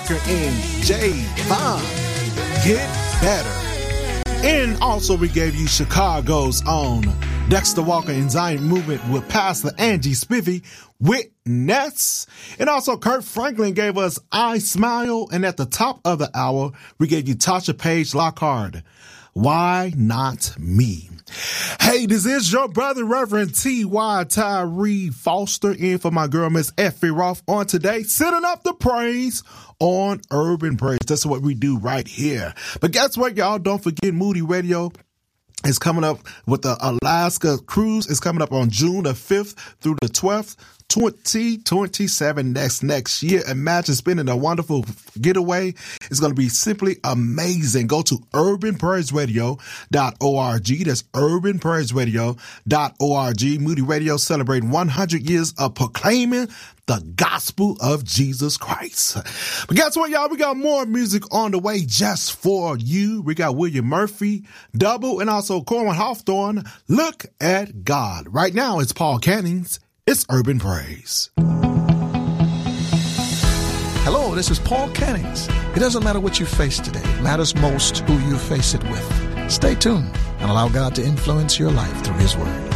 Walker and Jay Vaughn, Get Better. And also we gave you Chicago's own Dexter Walker and Zion Movement with Pastor Angie Spiffy, Witness. And also Kurt Franklin gave us I Smile. And at the top of the hour, we gave you Tasha Page Lockhart, Why Not Me? Hey, this is your brother, Reverend T.Y. Tyree Foster, in for my girl, Miss Effie Roth, on today, sending up the praise on Urban Praise. That's what we do right here. But guess what, y'all? Don't forget Moody Radio is coming up with the Alaska Cruise. It's coming up on June the 5th through the 12th. 2027 next year. Imagine spending a wonderful getaway. It's going to be simply amazing. Go to urbanpraiseradio.org. That's urbanpraiseradio.org. Moody Radio celebrating 100 years of proclaiming the gospel of Jesus Christ. But guess what, y'all? We got more music on the way just for you. We got William Murphy, Double, and also Corwin Hawthorne, Look at God. Right now, it's Paul Cannings. It's Urban Praise. Hello, this is Paul Cannings. It doesn't matter what you face today. It matters most who you face it with. Stay tuned and allow God to influence your life through His Word.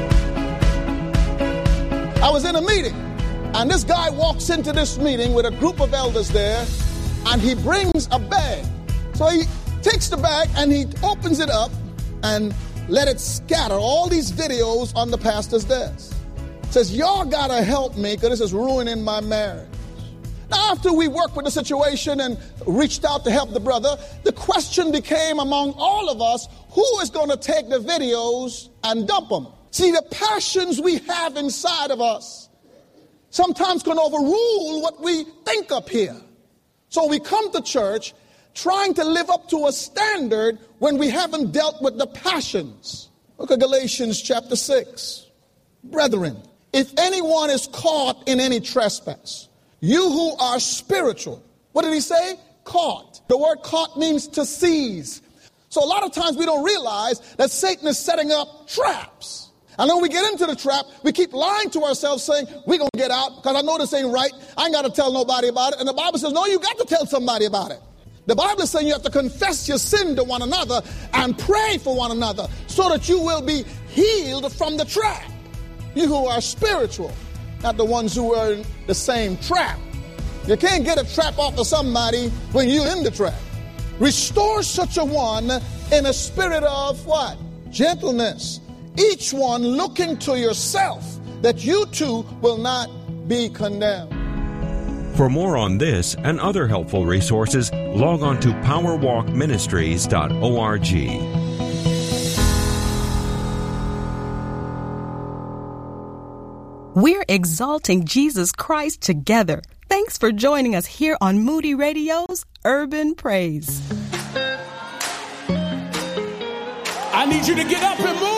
I was in a meeting, and this guy walks into this meeting with a group of elders there, and he brings a bag. So he takes the bag and he opens it up and let it scatter all these videos on the pastor's desk. Says, y'all gotta help me because this is ruining my marriage. Now, after we worked with the situation and reached out to help the brother, the question became among all of us, who is going to take the videos and dump them? See, the passions we have inside of us sometimes can overrule what we think up here. So we come to church trying to live up to a standard when we haven't dealt with the passions. Look at Galatians chapter 6. Brethren, if anyone is caught in any trespass, you who are spiritual, what did he say? Caught. The word caught means to seize. So a lot of times we don't realize that Satan is setting up traps. And when we get into the trap, we keep lying to ourselves saying, we're going to get out because I know this ain't right. I ain't got to tell nobody about it. And the Bible says, no, you got to tell somebody about it. The Bible is saying you have to confess your sin to one another and pray for one another so that you will be healed from the trap. You who are spiritual, not the ones who are in the same trap. You can't get a trap off of somebody when you're in the trap. Restore such a one in a spirit of what? Gentleness. Each one looking to yourself, that you too will not be condemned. For more on this and other helpful resources, log on to powerwalkministries.org. We're exalting Jesus Christ together. Thanks for joining us here on Moody Radio's Urban Praise. I need you to get up and move.